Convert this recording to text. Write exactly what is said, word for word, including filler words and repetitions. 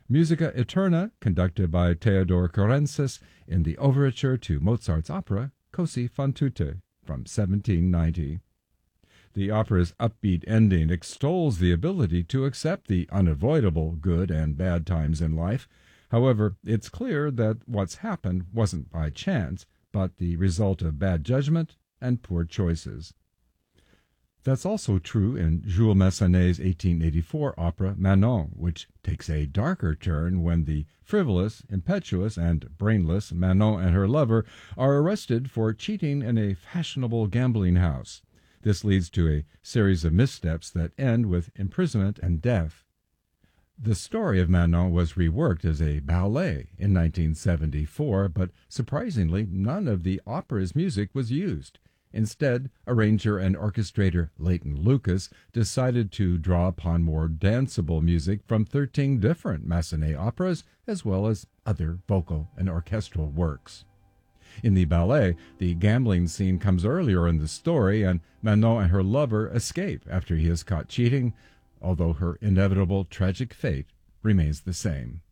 Musica Eterna, conducted by Theodor Kurensis in the overture to Mozart's opera Così fan tutte from seventeen ninety. The opera's upbeat ending extols the ability to accept the unavoidable good and bad times in life. However, it's clear that what's happened wasn't by chance, but the result of bad judgment and poor choices. That's also true in Jules Massenet's eighteen eighty-four opera Manon, which takes a darker turn when the frivolous, impetuous, and brainless Manon and her lover are arrested for cheating in a fashionable gambling house. This leads to a series of missteps that end with imprisonment and death. The story of Manon was reworked as a ballet in nineteen seventy-four, but surprisingly, none of the opera's music was used. Instead, arranger and orchestrator Leighton Lucas decided to draw upon more danceable music from thirteen different Massenet operas, as well as other vocal and orchestral works. In the ballet, the gambling scene comes earlier in the story, and Manon and her lover escape after he is caught cheating, although her inevitable tragic fate remains the same.